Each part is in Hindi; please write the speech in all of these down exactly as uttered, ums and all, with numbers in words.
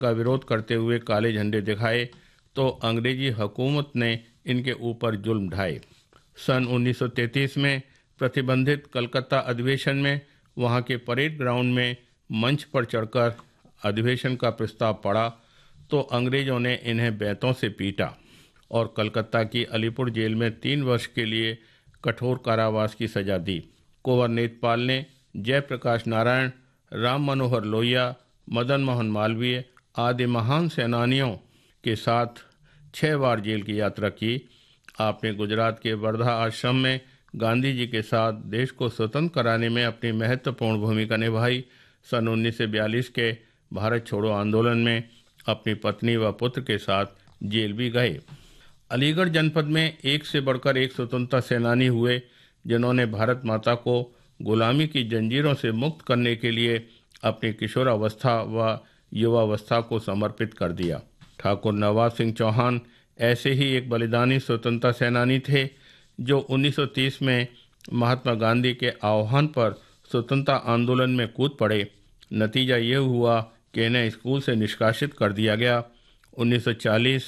का विरोध करते हुए काले झंडे दिखाए तो अंग्रेजी हुकूमत ने इनके ऊपर जुल्म ढाए। सन उन्नीस सौ तैंतीस में प्रतिबंधित कलकत्ता अधिवेशन में वहां के परेड ग्राउंड में मंच पर चढ़कर अधिवेशन का प्रस्ताव पड़ा तो अंग्रेजों ने इन्हें बेंतों से पीटा और कलकत्ता की अलीपुर जेल में तीन वर्ष के लिए कठोर कारावास की सजा दी। कुंवर नेत्रपाल ने जयप्रकाश नारायण, राम मनोहर लोहिया, मदन मोहन मालवीय आदि महान सेनानियों के साथ छह बार जेल की यात्रा की। आपने गुजरात के वर्धा आश्रम में गांधी जी के साथ देश को स्वतंत्र कराने में अपनी महत्वपूर्ण भूमिका निभाई। सन उन्नीस सौ बयालीस के भारत छोड़ो आंदोलन में अपनी पत्नी व पुत्र के साथ जेल भी गए। अलीगढ़ जनपद में एक से बढ़कर एक स्वतंत्रता सेनानी हुए जिन्होंने भारत माता को गुलामी की जंजीरों से मुक्त करने के लिए अपनी किशोरावस्था व युवावस्था को समर्पित कर दिया। ठाकुर नवाब सिंह चौहान ऐसे ही एक बलिदानी स्वतंत्रता सेनानी थे जो उन्नीस सौ तीस में महात्मा गांधी के आह्वान पर स्वतंत्रता आंदोलन में कूद पड़े। नतीजा ये हुआ कि इन्हें स्कूल से निष्कासित कर दिया गया। उन्नीस सौ चालीस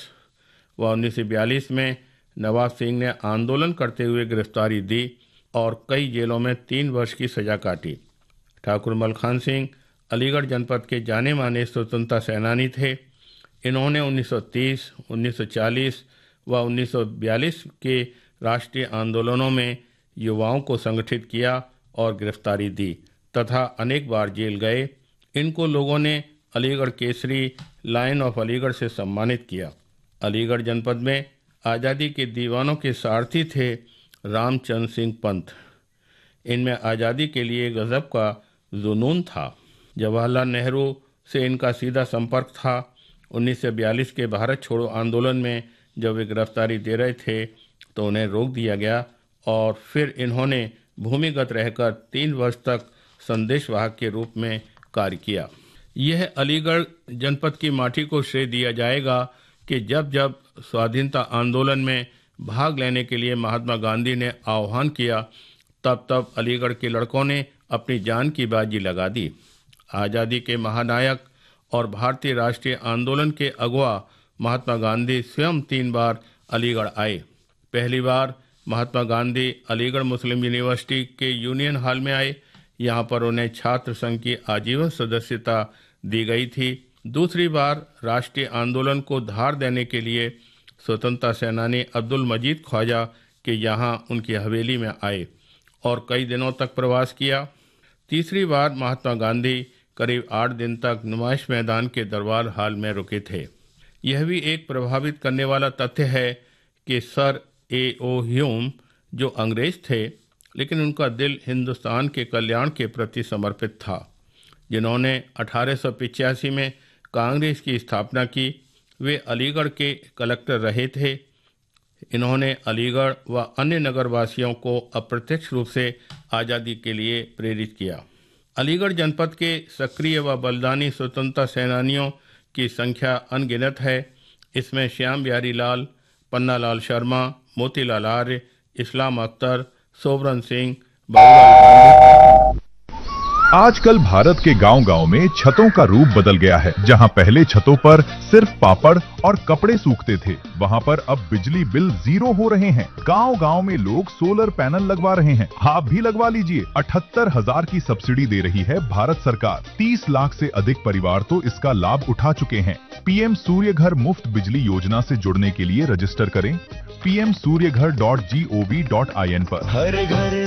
व उन्नीस सौ बयालीस में नवाब सिंह ने आंदोलन करते हुए गिरफ्तारी दी और कई जेलों में तीन वर्ष की सजा काटी। ठाकुर मलखान सिंह अलीगढ़ जनपद के जाने माने स्वतंत्रता सेनानी थे। इन्होंने उन्नीस सौ तीस, उन्नीस सौ चालीस व उन्नीस सौ बयालीस के राष्ट्रीय आंदोलनों में युवाओं को संगठित किया और गिरफ्तारी दी तथा अनेक बार जेल गए। इनको लोगों ने अलीगढ़ केसरी, लायन ऑफ अलीगढ़ से सम्मानित किया। अलीगढ़ जनपद में आज़ादी के दीवानों के सारथी थे रामचंद्र सिंह पंत। इनमें आज़ादी के लिए गजब का जुनून था। जवाहरलाल नेहरू से इनका सीधा संपर्क था। उन्नीस सौ बयालीस के भारत छोड़ो आंदोलन में जब वे गिरफ्तारी दे रहे थे तो उन्हें रोक दिया गया और फिर इन्होंने भूमिगत रहकर तीन वर्ष तक संदेशवाहक के रूप में कार्य किया। यह अलीगढ़ जनपद की माटी को श्रेय दिया जाएगा कि जब जब स्वाधीनता आंदोलन में भाग लेने के लिए महात्मा गांधी ने आह्वान किया तब तब अलीगढ़ के लड़कों ने अपनी जान की बाजी लगा दी। आज़ादी के महानायक और भारतीय राष्ट्रीय आंदोलन के अगुवा महात्मा गांधी स्वयं तीन बार अलीगढ़ आए। पहली बार महात्मा गांधी अलीगढ़ मुस्लिम यूनिवर्सिटी के यूनियन हॉल में आए। यहाँ पर उन्हें छात्र संघ की आजीवन सदस्यता दी गई थी। दूसरी बार राष्ट्रीय आंदोलन को धार देने के लिए स्वतंत्रता सेनानी अब्दुल मजीद ख्वाजा के यहाँ उनकी हवेली में आए और कई दिनों तक प्रवास किया। तीसरी बार महात्मा गांधी करीब आठ दिन तक नुमाइश मैदान के दरबार हॉल में रुके थे। यह भी एक प्रभावित करने वाला तथ्य है कि सर ए ओ ह्यूम जो अंग्रेज थे लेकिन उनका दिल हिंदुस्तान के कल्याण के प्रति समर्पित था, जिन्होंने अठारह सौ पिचासी में कांग्रेस की स्थापना की, वे अलीगढ़ के कलेक्टर रहे थे। इन्होंने अलीगढ़ व अन्य नगरवासियों को अप्रत्यक्ष रूप से आज़ादी के लिए प्रेरित किया। अलीगढ़ जनपद के सक्रिय व बलिदानी स्वतंत्रता सेनानियों की संख्या अनगिनत है। इसमें श्याम बिहारी लाल, पन्नालाल शर्मा, मोतीलाल आर्य, इस्लाम अख्तर, सोबरन सिंह, बाबूलाल गांधी। आजकल भारत के गांव-गांव में छतों का रूप बदल गया है। जहां पहले छतों पर सिर्फ पापड़ और कपड़े सूखते थे, वहां पर अब बिजली बिल जीरो हो रहे हैं। गांव-गांव में लोग सोलर पैनल लगवा रहे हैं। आप भी लगवा लीजिए। अठहत्तर हजार की सब्सिडी दे रही है भारत सरकार। तीस लाख से अधिक परिवार तो इसका लाभ उठा चुके हैं। पीएम सूर्य घर मुफ्त बिजली योजना से जुड़ने के लिए रजिस्टर करें पी एम सूर्य घर dot G O V dot I N पर। हर घर